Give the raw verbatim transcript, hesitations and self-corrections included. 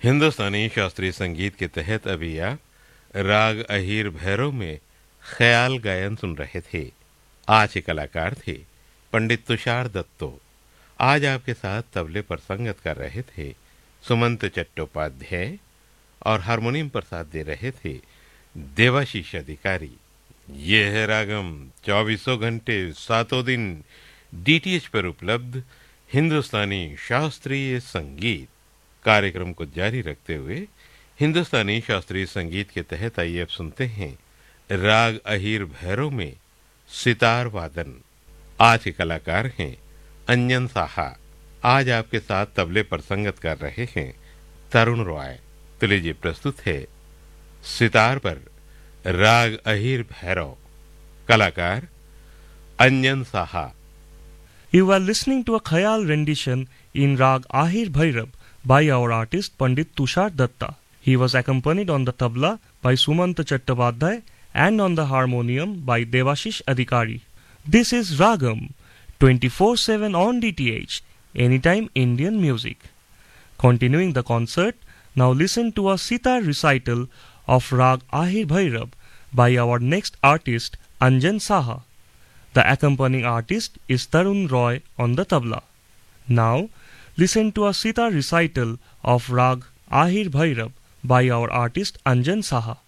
हिंदुस्तानी शास्त्रीय संगीत के तहत अभी आप राग अहीर भैरव में ख्याल गायन सुन रहे थे। आज के कलाकार थे पंडित तुषार दत्तो। आज आपके साथ तबले पर संगत कर रहे थे सुमंत चट्टोपाध्याय और हारमोनियम पर साथ दे रहे थे देवाशीष अधिकारी। ये है रागम, चौबीसों घंटे सातों दिन डीटीएच पर उपलब्ध हिंदुस्तानी शास्त्रीय संगीत। कार्यक्रम को जारी रखते हुए हिंदुस्तानी शास्त्रीय संगीत के तहत आइए अब सुनते हैं राग अहीर भैरव में सितार वादन। आज के कलाकार हैं अंजन साहा। आज आपके साथ तबले पर संगत कर रहे हैं तरुण रॉय। तो लीजिए प्रस्तुत है सितार पर राग अहीर भैरव, कलाकार अंजन Saha. You are listening to a Khayal rendition in Rag Ahir Bhairav by our artist Pandit Tushar Datta. He was accompanied on the tabla by Sumanta Chattopadhyay and on the harmonium by Devashish Adhikari. This is Ragam, twenty-four seven on D T H, anytime Indian music. Continuing the concert, now listen to a sitar recital of Rag Ahir Bhairav by our next artist Anjan Saha. The accompanying artist is Tarun Roy on the tabla. Now, listen to a sitar recital of Rag Ahir Bhairav by our artist Anjan Saha.